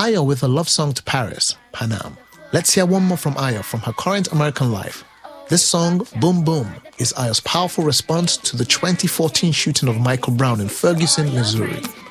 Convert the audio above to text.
Ayo with a love song to Paris, Panam. Let's hear one more from Ayo from her current American life. This song, Boom Boom, is Ayo's powerful response to the 2014 shooting of Michael Brown in Ferguson, Missouri.